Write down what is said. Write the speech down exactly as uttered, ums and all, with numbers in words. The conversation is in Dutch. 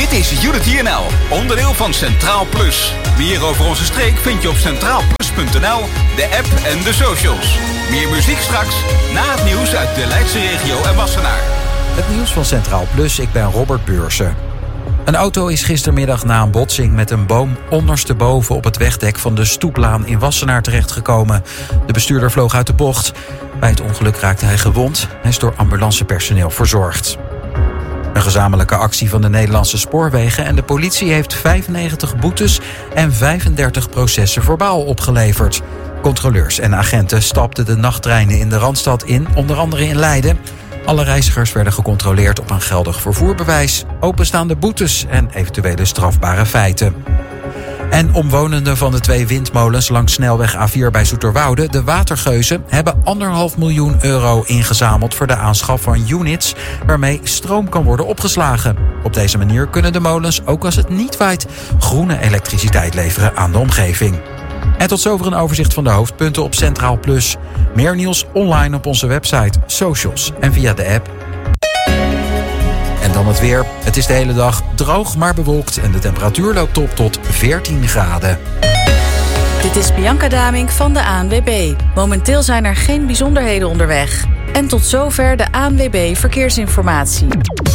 Dit is Unity N L, onderdeel van Centraal Plus. Meer over onze streek vind je op centraal plus punt n l, de app en de socials. Meer muziek straks, na het nieuws uit de Leidse regio en Wassenaar. Het nieuws van Centraal Plus, ik ben Robert Beursen. Een auto is gistermiddag na een botsing met een boom ondersteboven op het wegdek van de Stoeplaan in Wassenaar terechtgekomen. De bestuurder vloog uit de bocht. Bij het ongeluk raakte hij gewond. Hij is door ambulancepersoneel verzorgd. Een gezamenlijke actie van de Nederlandse Spoorwegen en de politie heeft vijfennegentig boetes en vijfendertig processen verbaal opgeleverd. Controleurs en agenten stapten de nachttreinen in de Randstad in, onder andere in Leiden. Alle reizigers werden gecontroleerd op een geldig vervoerbewijs, openstaande boetes en eventuele strafbare feiten. En omwonenden van de twee windmolens langs snelweg A vier bij Zoeterwoude, de Watergeuzen, hebben anderhalf miljoen euro ingezameld voor de aanschaf van units waarmee stroom kan worden opgeslagen. Op deze manier kunnen de molens, ook als het niet waait, groene elektriciteit leveren aan de omgeving. En tot zover een overzicht van de hoofdpunten op Centraal Plus. Meer nieuws online op onze website, socials en via de app. En dan het weer. Het is de hele dag droog maar bewolkt en de temperatuur loopt op tot veertien graden. Dit is Bianca Damink van de A N W B. Momenteel zijn er geen bijzonderheden onderweg. En tot zover de A N W B Verkeersinformatie.